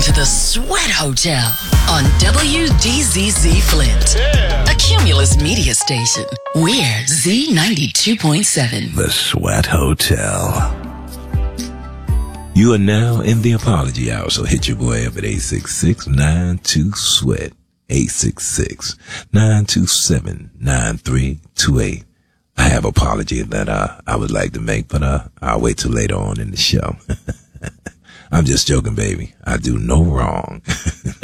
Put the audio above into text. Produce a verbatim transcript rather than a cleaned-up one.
to the Sweat Hotel on W D Z Z Flint, yeah. A Cumulus media station. We're Z ninety-two point seven. The Sweat Hotel. You are now in the apology hour, so hit your boy up at eight six six, nine two, sweat. eight six six, nine two seven, nine three two eight. I have apology that uh, I would like to make, but uh, I'll wait till later on in the show. I'm just joking, baby. I do no wrong.